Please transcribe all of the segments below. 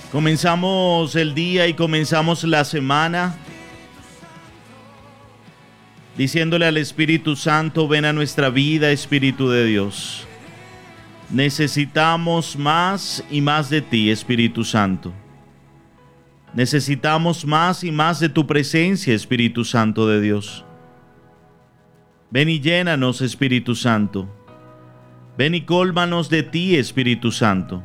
Comenzamos el día y comenzamos la semana diciéndole al Espíritu Santo: ven a nuestra vida, Espíritu de Dios. Necesitamos más y más de ti, Espíritu Santo. Necesitamos más y más de tu presencia, Espíritu Santo de Dios. Ven y llénanos, Espíritu Santo. Ven y cólmanos de ti, Espíritu Santo.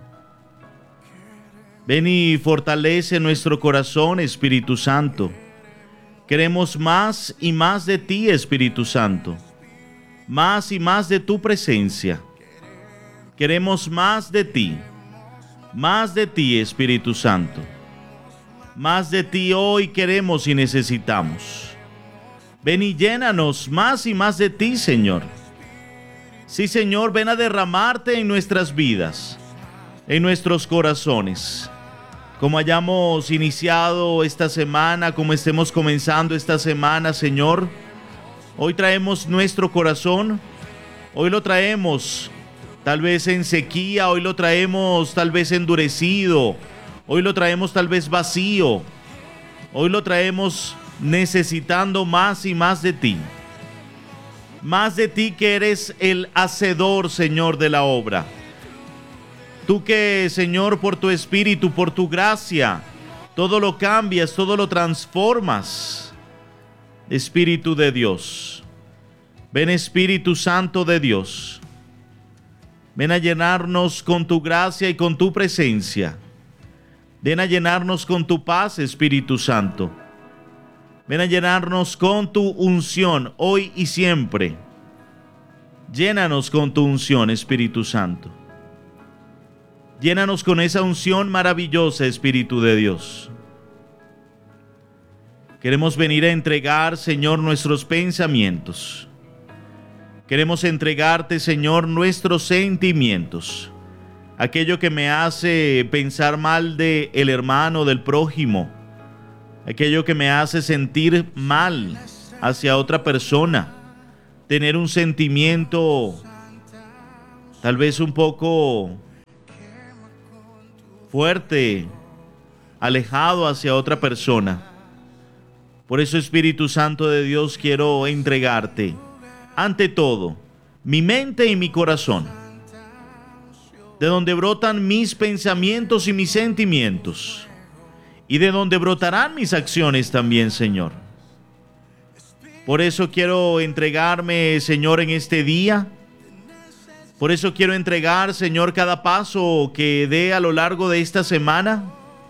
Ven y fortalece nuestro corazón, Espíritu Santo. Queremos más y más de ti, Espíritu Santo. Más y más de tu presencia. Queremos más de ti. Más de ti, Espíritu Santo. Más de ti hoy queremos y necesitamos. Ven y llénanos más y más de ti, Señor. Sí, Señor, ven a derramarte en nuestras vidas, en nuestros corazones. Como hayamos iniciado esta semana, como estemos comenzando esta semana, Señor, hoy traemos nuestro corazón, hoy lo traemos tal vez en sequía, hoy lo traemos tal vez endurecido, hoy lo traemos tal vez vacío, hoy lo traemos necesitando más y más de ti. Más de ti, que eres el hacedor, Señor, de la obra. Tú que, Señor, por tu Espíritu, por tu gracia, todo lo cambias, todo lo transformas. Espíritu de Dios. Ven, Espíritu Santo de Dios. Ven a llenarnos con tu gracia y con tu presencia. Ven a llenarnos con tu paz, Espíritu Santo. Ven a llenarnos con tu unción, hoy y siempre. Llénanos con tu unción, Espíritu Santo. Llénanos con esa unción maravillosa, Espíritu de Dios. Queremos venir a entregar, Señor, nuestros pensamientos. Queremos entregarte, Señor, nuestros sentimientos. Aquello que me hace pensar mal de el hermano, del prójimo. Aquello que me hace sentir mal hacia otra persona. Tener un sentimiento tal vez un poco fuerte, alejado hacia otra persona. Por eso, Espíritu Santo de Dios, quiero entregarte, ante todo, mi mente y mi corazón, de donde brotan mis pensamientos y mis sentimientos, y de donde brotarán mis acciones también, Señor. Por eso quiero entregarme, Señor, en este día. Por eso quiero entregar, Señor, cada paso que dé a lo largo de esta semana.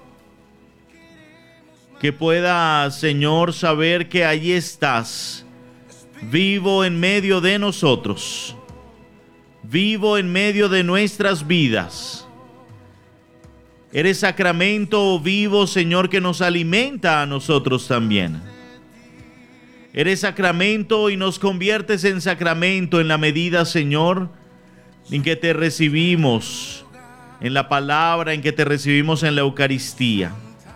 Que pueda, Señor, saber que allí estás, vivo en medio de nosotros, vivo en medio de nuestras vidas. Eres sacramento vivo, Señor, que nos alimenta a nosotros también. Eres sacramento y nos conviertes en sacramento en la medida, Señor, en que te recibimos en la palabra, en que te recibimos en la Eucaristía.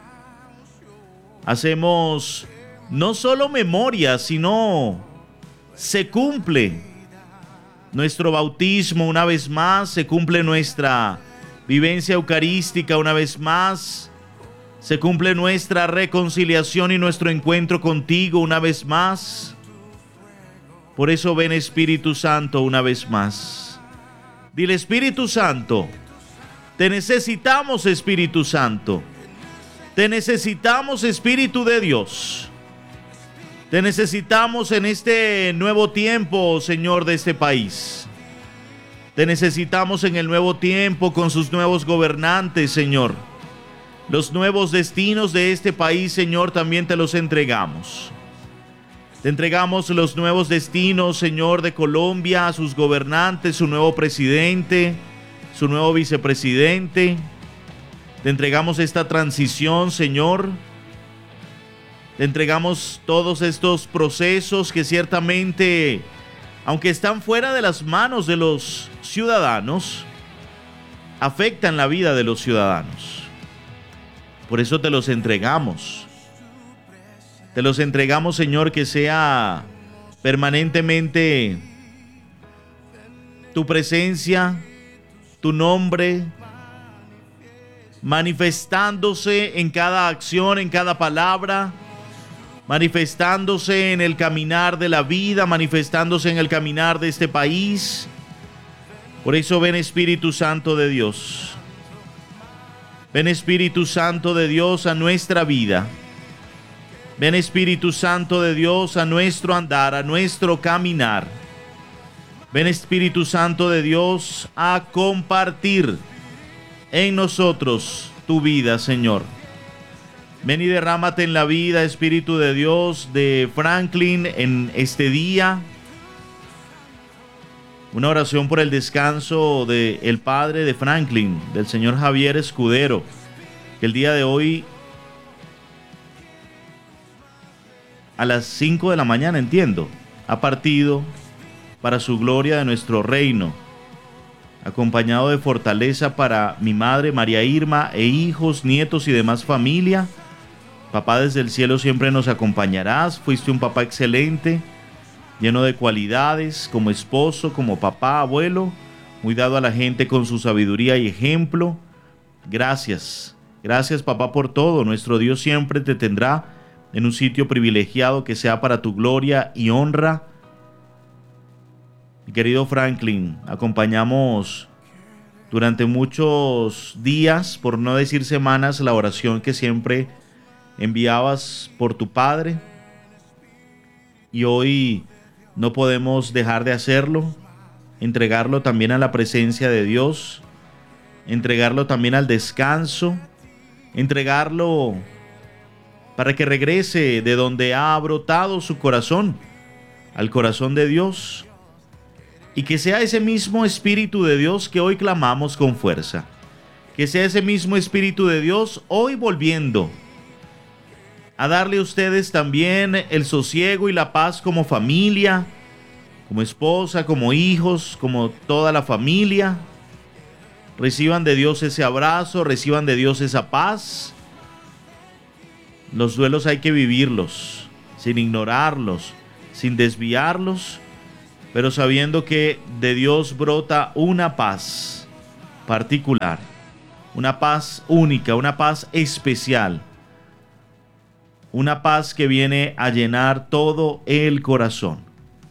Hacemos no solo memoria, sino se cumple nuestro bautismo una vez más, se cumple nuestra vivencia eucarística una vez más, se cumple nuestra reconciliación y nuestro encuentro contigo una vez más. Por eso ven, Espíritu Santo, una vez más. Dile: Espíritu Santo, te necesitamos, Espíritu Santo. Te necesitamos, Espíritu de Dios. Te necesitamos en este nuevo tiempo, Señor, de este país. Te necesitamos en el nuevo tiempo con sus nuevos gobernantes, Señor. Los nuevos destinos de este país, Señor, también te los entregamos. Te entregamos los nuevos destinos, Señor, de Colombia, a sus gobernantes, su nuevo presidente, su nuevo vicepresidente. Te entregamos esta transición, Señor. Te entregamos todos estos procesos que ciertamente, aunque están fuera de las manos de los ciudadanos, afectan la vida de los ciudadanos. Por eso te los entregamos. Te los entregamos, Señor, que sea permanentemente tu presencia, tu nombre, manifestándose en cada acción, en cada palabra, manifestándose en el caminar de la vida, manifestándose en el caminar de este país. Por eso ven, Espíritu Santo de Dios. Ven, Espíritu Santo de Dios, a nuestra vida. Ven, Espíritu Santo de Dios, a nuestro andar, a nuestro caminar. Ven, Espíritu Santo de Dios, a compartir en nosotros tu vida, Señor. Ven y derrámate en la vida, Espíritu de Dios, de Franklin en este día. Una oración por el descanso del padre de Franklin, del señor Javier Escudero, que el día de hoy a las 5 de la mañana, entiendo, ha partido para su gloria de nuestro reino, acompañado de fortaleza para mi madre María Irma e hijos, nietos y demás familia. Papá, desde el cielo siempre nos acompañarás. Fuiste un papá excelente, lleno de cualidades, como esposo, como papá, abuelo, muy dado a la gente con su sabiduría y ejemplo. Gracias, gracias papá por todo. Nuestro Dios siempre te tendrá en un sitio privilegiado que sea para tu gloria y honra. Mi querido Franklin, acompañamos durante muchos días, por no decir semanas, la oración que siempre enviabas por tu padre, y hoy no podemos dejar de hacerlo, entregarlo también a la presencia de Dios, entregarlo también al descanso, entregarlo para que regrese de donde ha brotado su corazón, al corazón de Dios, y que sea ese mismo Espíritu de Dios que hoy clamamos con fuerza, que sea ese mismo Espíritu de Dios hoy volviendo a darle a ustedes también el sosiego y la paz como familia, como esposa, como hijos, como toda la familia. Reciban de Dios ese abrazo, reciban de Dios esa paz. Los duelos hay que vivirlos, sin ignorarlos, sin desviarlos, pero sabiendo que de Dios brota una paz particular, una paz única, una paz especial, una paz que viene a llenar todo el corazón.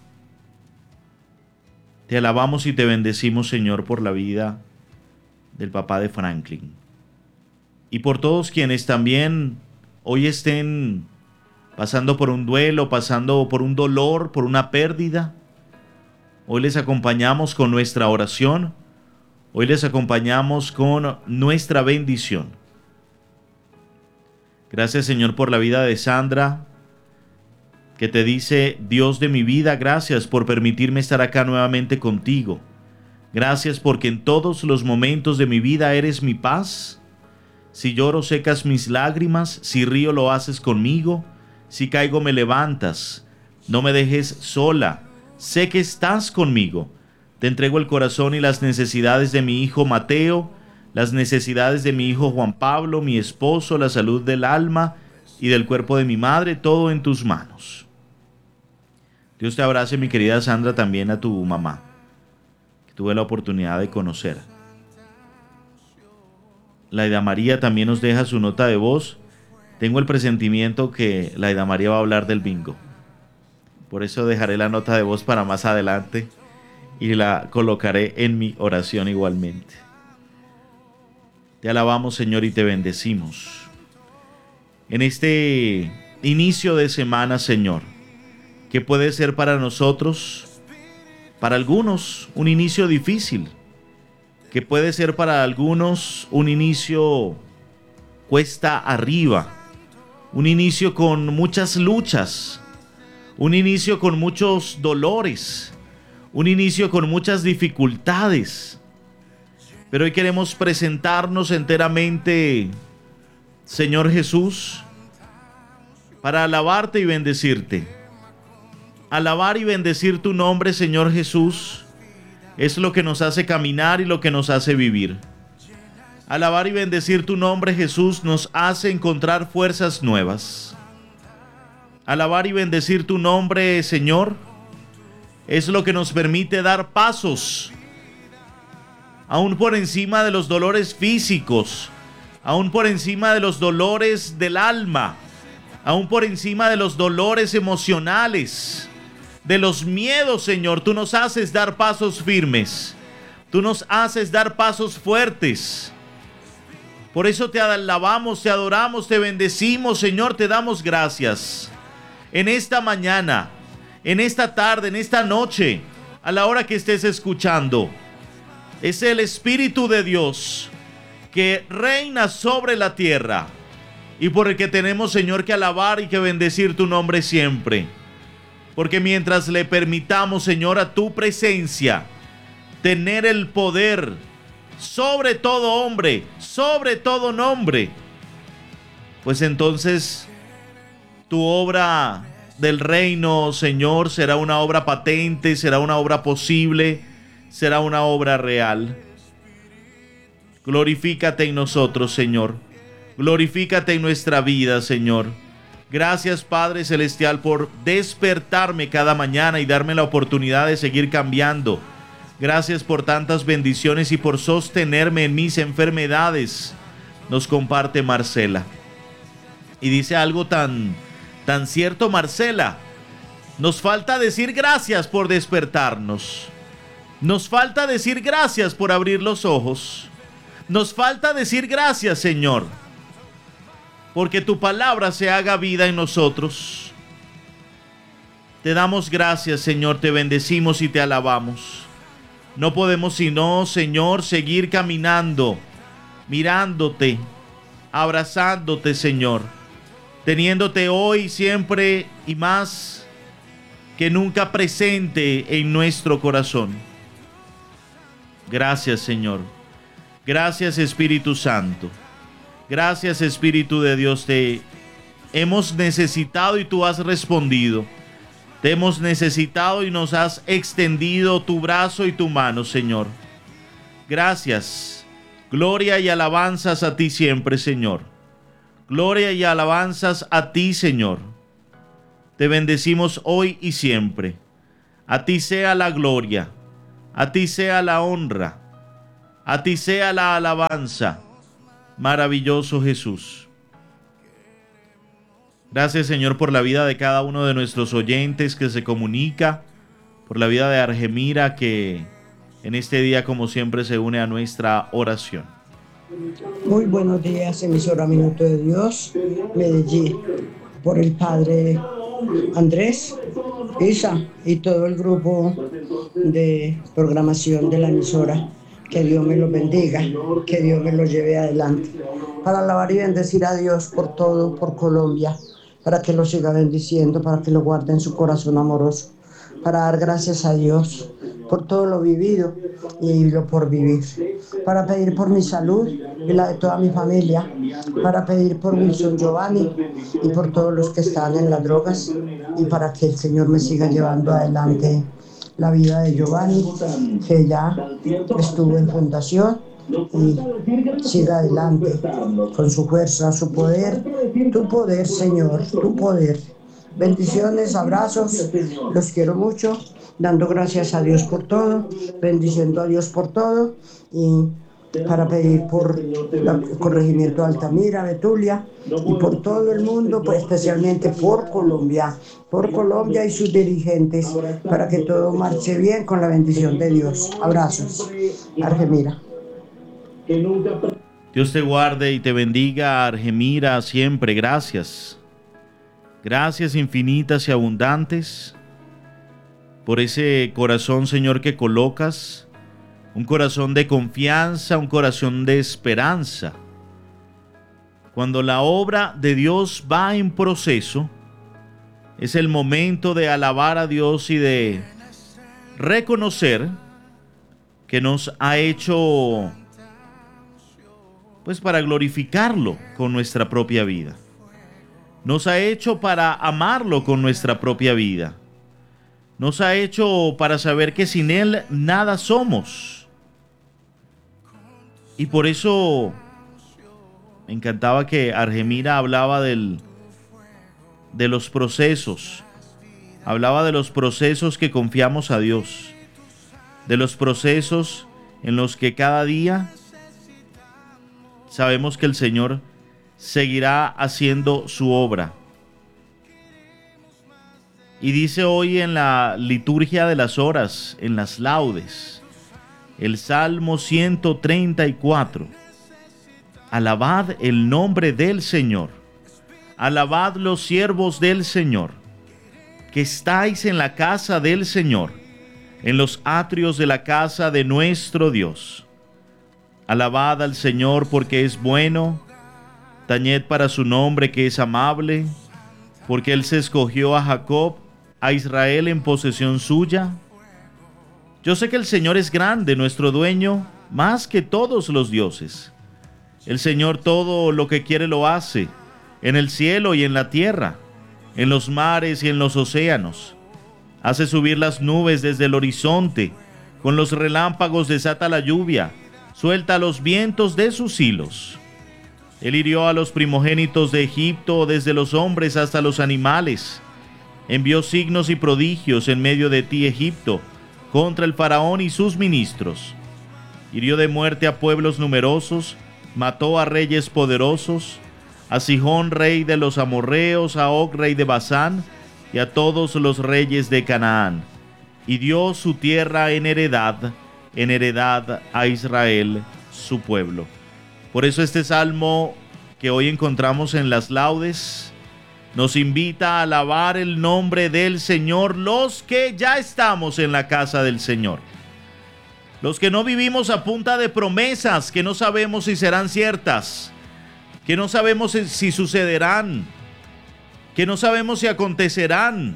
Te alabamos y te bendecimos, Señor, por la vida del papá de Franklin y por todos quienes también hoy estén pasando por un duelo, pasando por un dolor, por una pérdida. Hoy les acompañamos con nuestra oración, hoy les acompañamos con nuestra bendición. Gracias, Señor, por la vida de Sandra, que te dice: Dios de mi vida, gracias por permitirme estar acá nuevamente contigo. Gracias porque en todos los momentos de mi vida eres mi paz. Si lloro, secas mis lágrimas. Si río, lo haces conmigo. Si caigo, me levantas. No me dejes sola. Sé que estás conmigo. Te entrego el corazón y las necesidades de mi hijo Mateo, las necesidades de mi hijo Juan Pablo, mi esposo, la salud del alma y del cuerpo de mi madre, todo en tus manos. Dios te abrace, mi querida Sandra, también a tu mamá, que tuve la oportunidad de conocer. Laida María también nos deja su nota de voz. Tengo el presentimiento que Laida María va a hablar del bingo. Por eso dejaré la nota de voz para más adelante y la colocaré en mi oración igualmente. Te alabamos, Señor, y te bendecimos. En este inicio de semana, Señor, que puede ser para nosotros, para algunos, un inicio difícil, que puede ser para algunos un inicio cuesta arriba, un inicio con muchas luchas, un inicio con muchos dolores, un inicio con muchas dificultades. Pero hoy queremos presentarnos enteramente, Señor Jesús, para alabarte y bendecirte. Alabar y bendecir tu nombre, Señor Jesús, es lo que nos hace caminar y lo que nos hace vivir. Alabar y bendecir tu nombre, Jesús, nos hace encontrar fuerzas nuevas. Alabar y bendecir tu nombre, Señor, es lo que nos permite dar pasos, aún por encima de los dolores físicos, aún por encima de los dolores del alma, aún por encima de los dolores emocionales, de los miedos, Señor. Tú nos haces dar pasos firmes, tú nos haces dar pasos fuertes. Por eso te alabamos, te adoramos, te bendecimos, Señor, te damos gracias. En esta mañana, en esta tarde, en esta noche, a la hora que estés escuchando, es el Espíritu de Dios que reina sobre la tierra y por el que tenemos, Señor, que alabar y que bendecir tu nombre siempre. Porque mientras le permitamos, Señor, a tu presencia tener el poder sobre todo hombre, sobre todo nombre, pues entonces tu obra del reino, Señor, será una obra patente, será una obra posible, será una obra real. Glorifícate en nosotros, Señor. Glorifícate en nuestra vida, Señor. Gracias, Padre Celestial, por despertarme cada mañana y darme la oportunidad de seguir cambiando. Gracias por tantas bendiciones y por sostenerme en mis enfermedades. Nos comparte Marcela. Y dice algo tan cierto, Marcela. Nos falta decir gracias por despertarnos. Nos falta decir gracias por abrir los ojos. Nos falta decir gracias, Señor, porque tu palabra se haga vida en nosotros. Te damos gracias, Señor, te bendecimos y te alabamos. No podemos sino, Señor, seguir caminando, mirándote, abrazándote, Señor, teniéndote hoy, siempre y más que nunca presente en nuestro corazón. Gracias, Señor. Gracias, Espíritu Santo. Gracias, Espíritu de Dios. Te hemos necesitado y tú has respondido. Te hemos necesitado y nos has extendido tu brazo y tu mano, Señor. Gracias. Gloria y alabanzas a ti siempre, Señor. Gloria y alabanzas a ti, Señor. Te bendecimos hoy y siempre. A ti sea la gloria. A ti sea la honra. A ti sea la alabanza. Maravilloso Jesús. Gracias, Señor, por la vida de cada uno de nuestros oyentes que se comunica, por la vida de Argemira que en este día, como siempre, se une a nuestra oración. Muy buenos días, emisora Minuto de Dios, Medellín, por el Padre Andrés, Isa y todo el grupo de programación de la emisora. Que Dios me los bendiga, que Dios me los lleve adelante. Para alabar y bendecir a Dios por todo, por Colombia, para que lo siga bendiciendo, para que lo guarde en su corazón amoroso. Para dar gracias a Dios por todo lo vivido y lo por vivir. Para pedir por mi salud y la de toda mi familia. Para pedir por Wilson Giovanni y por todos los que están en las drogas. Y para que el Señor me siga llevando adelante la vida de Giovanni, que ya estuvo en fundación, y siga adelante con su fuerza, su poder, tu poder, Señor, tu poder. Bendiciones, abrazos, los quiero mucho, dando gracias a Dios por todo, bendiciendo a Dios por todo, y para pedir por el corregimiento de Altamira, Betulia, y por todo el mundo, pues especialmente por Colombia y sus dirigentes, para que todo marche bien con la bendición de Dios. Abrazos. Argemira. Dios te guarde y te bendiga, Argemira, siempre. Gracias. Gracias infinitas y abundantes por ese corazón, Señor, que colocas. Un corazón de confianza, un corazón de esperanza. Cuando la obra de Dios va en proceso, es el momento de alabar a Dios y de reconocer que nos ha hecho, pues, para glorificarlo con nuestra propia vida. Nos ha hecho para amarlo con nuestra propia vida. Nos ha hecho para saber que sin Él nada somos. Y por eso me encantaba que Argemira hablaba de los procesos. Hablaba de los procesos que confiamos a Dios. De los procesos en los que cada día sabemos que el Señor seguirá haciendo su obra. Y dice hoy en la liturgia de las horas, en las laudes, el Salmo 134, alabad el nombre del Señor, alabad los siervos del Señor, que estáis en la casa del Señor, en los atrios de la casa de nuestro Dios. Alabad al Señor porque es bueno, tañed para su nombre que es amable, porque Él se escogió a Jacob, a Israel en posesión suya. Yo sé que el Señor es grande, nuestro dueño, más que todos los dioses. El Señor todo lo que quiere lo hace, en el cielo y en la tierra, en los mares y en los océanos. Hace subir las nubes desde el horizonte, con los relámpagos desata la lluvia, suelta los vientos de sus hilos. Él hirió a los primogénitos de Egipto, desde los hombres hasta los animales. Envió signos y prodigios en medio de ti, Egipto, contra el faraón y sus ministros. Hirió de muerte a pueblos numerosos, mató a reyes poderosos, a Sihón, rey de los amorreos, a Og, rey de Basán, y a todos los reyes de Canaán, y dio su tierra en heredad a Israel, su pueblo. Por eso este salmo que hoy encontramos en las laudes nos invita a alabar el nombre del Señor, los que ya estamos en la casa del Señor. Los que no vivimos a punta de promesas que no sabemos si serán ciertas, que no sabemos si sucederán, que no sabemos si acontecerán.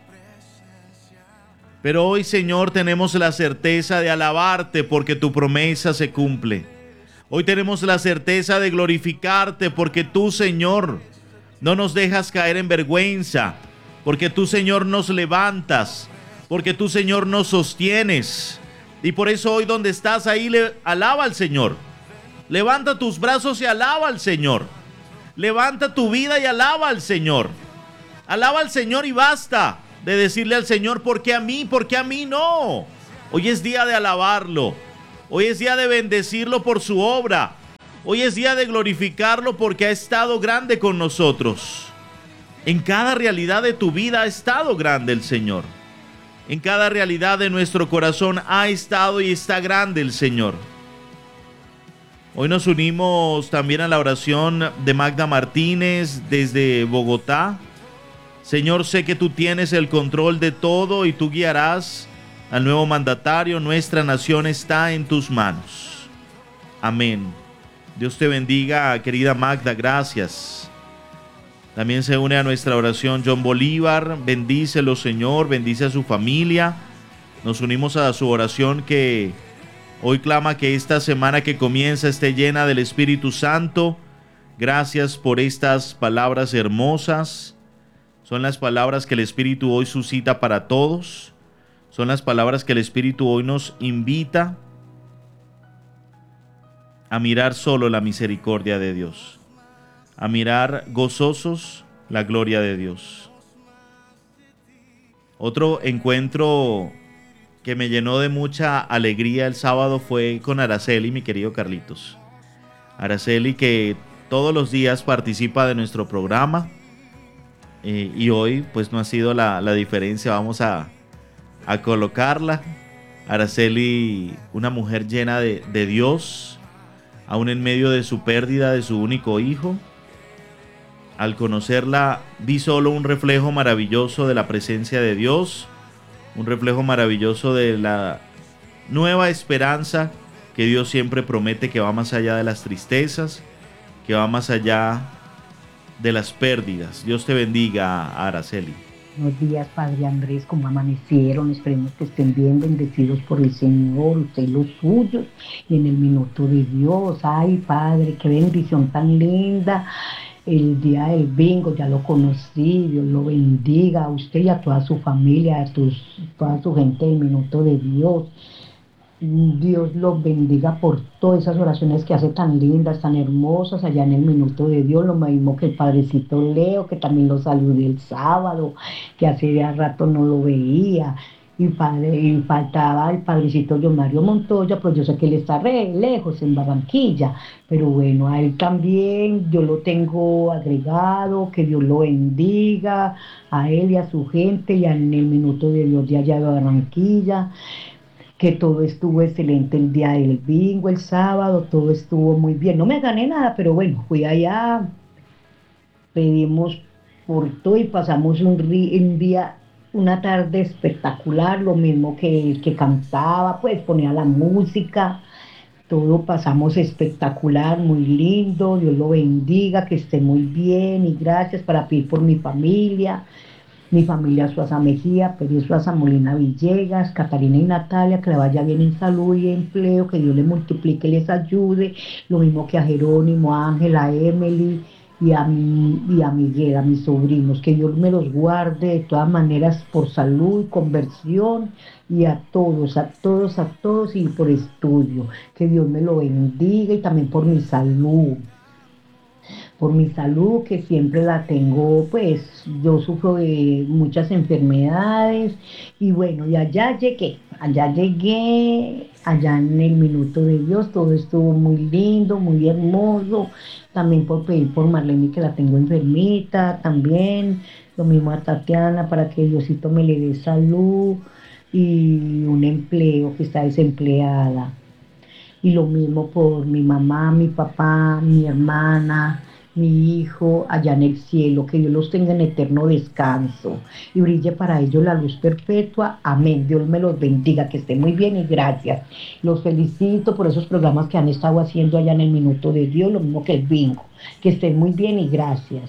Pero hoy, Señor, tenemos la certeza de alabarte porque tu promesa se cumple. Hoy tenemos la certeza de glorificarte porque tú, Señor, no nos dejas caer en vergüenza, porque tú, Señor, nos levantas, porque tú, Señor, nos sostienes. Y por eso hoy donde estás ahí, alaba al Señor. Levanta tus brazos y alaba al Señor. Levanta tu vida y alaba al Señor. Alaba al Señor y basta de decirle al Señor, ¿por qué a mí? ¿Por qué a mí no? Hoy es día de alabarlo. Hoy es día de bendecirlo por su obra. Hoy es día de glorificarlo porque ha estado grande con nosotros. En cada realidad de tu vida ha estado grande el Señor. En cada realidad de nuestro corazón ha estado y está grande el Señor. Hoy nos unimos también a la oración de Magda Martínez desde Bogotá. Señor, sé que tú tienes el control de todo y tú guiarás al nuevo mandatario. Nuestra nación está en tus manos. Amén. Dios te bendiga, querida Magda, gracias. También se une a nuestra oración John Bolívar. Bendícelo, Señor, bendice a su familia. Nos unimos a su oración que hoy clama que esta semana que comienza esté llena del Espíritu Santo. Gracias por estas palabras hermosas. Son las palabras que el Espíritu hoy suscita para todos. Son las palabras que el Espíritu hoy nos invita a mirar solo la misericordia de Dios, a mirar gozosos la gloria de Dios. Otro encuentro que me llenó de mucha alegría el sábado fue con Araceli, mi querido Carlitos. Araceli, que todos los días participa de nuestro programa, y hoy pues no ha sido la diferencia. Vamos a colocarla. Araceli, una mujer llena de Dios, aún en medio de su pérdida de su único hijo. Al conocerla vi solo un reflejo maravilloso de la presencia de Dios, un reflejo maravilloso de la nueva esperanza que Dios siempre promete, que va más allá de las tristezas, que va más allá de las pérdidas. Dios te bendiga, Araceli. Buenos días, Padre Andrés, ¿cómo amanecieron? Esperemos que estén bien, bendecidos por el Señor, usted y los suyos, y en el minuto de Dios. Ay, Padre, qué bendición tan linda. El día del bingo, ya lo conocí. Dios lo bendiga a usted y a toda su familia, a toda su gente del minuto de Dios. Dios los bendiga por todas esas oraciones que hace tan lindas, tan hermosas allá en el minuto de Dios. Lo mismo que el Padrecito Leo, que también lo saludé el sábado, que hace ya rato no lo veía. y faltaba el padrecito John Mario Montoya, pues yo sé que él está re lejos en Barranquilla, pero bueno, a él también yo lo tengo agregado, que Dios lo bendiga, a él y a su gente, y en el minuto de Dios de allá de Barranquilla, que todo estuvo excelente el día del bingo, el sábado, todo estuvo muy bien. No me gané nada, pero bueno, fui allá, pedimos por todo y pasamos un día, una tarde espectacular, lo mismo que el que cantaba, pues ponía la música, todo pasamos espectacular, muy lindo, Dios lo bendiga, que esté muy bien y gracias para pedir por mi familia Suaza Mejía, Pérez Suaza Molina Villegas, Catalina y Natalia, que le vaya bien en salud y empleo, que Dios les multiplique y les ayude, lo mismo que a Jerónimo, a Ángela, a Emily y a Miguel, a mis sobrinos, que Dios me los guarde de todas maneras por salud y conversión, y a todos, a todos, a todos, y por estudio, que Dios me lo bendiga y también por mi salud, que siempre la tengo, pues yo sufro de muchas enfermedades y bueno, y allá llegué, allá en el minuto de Dios, todo estuvo muy lindo, muy hermoso, también por pedir por Marlene que la tengo enfermita, también, lo mismo a Tatiana para que Diosito me le dé salud y un empleo que está desempleada. Y lo mismo por mi mamá, mi papá, mi hermana, mi hijo allá en el cielo, que Dios los tenga en eterno descanso y brille para ellos la luz perpetua. Amén. Dios me los bendiga, que esté muy bien y gracias. Los felicito por esos programas que han estado haciendo allá en el Minuto de Dios, lo mismo que el bingo. Que estén muy bien y gracias.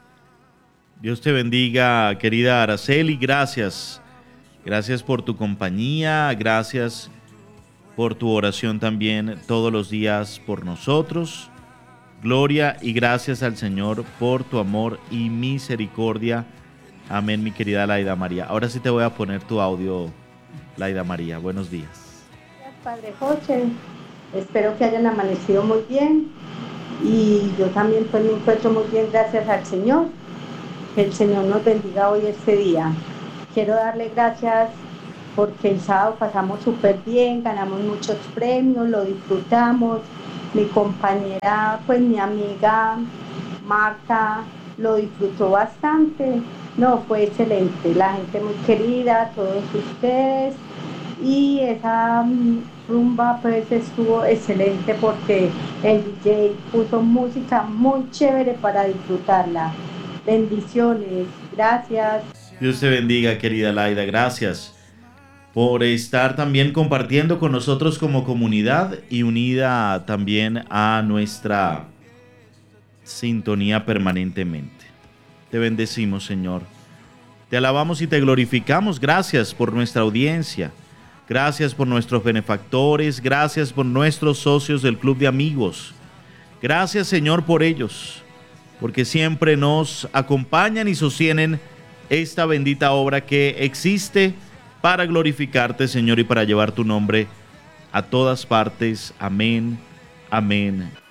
Dios te bendiga, querida Araceli, gracias. Gracias por tu compañía, gracias por tu oración también todos los días por nosotros. Gloria y gracias al Señor por tu amor y misericordia. Amén, mi querida Laida María. Ahora sí te voy a poner tu audio, Laida María. Buenos días. Gracias, Padre José. Espero que hayan amanecido muy bien. Y yo también pues me encuentro muy bien, gracias al Señor. Que el Señor nos bendiga hoy este día. Quiero darle gracias porque el sábado pasamos súper bien, ganamos muchos premios, lo disfrutamos. Mi compañera, pues mi amiga Marta, lo disfrutó bastante. No, fue excelente, la gente muy querida, todos ustedes. Y esa rumba pues estuvo excelente porque el DJ puso música muy chévere para disfrutarla. Bendiciones, gracias. Dios te bendiga, querida Laida, gracias por estar también compartiendo con nosotros como comunidad y unida también a nuestra sintonía permanentemente. Te bendecimos, Señor. Te alabamos y te glorificamos. Gracias por nuestra audiencia. Gracias por nuestros benefactores. Gracias por nuestros socios del Club de Amigos. Gracias, Señor, por ellos, porque siempre nos acompañan y sostienen esta bendita obra que existe para glorificarte, Señor, y para llevar tu nombre a todas partes. Amén, amén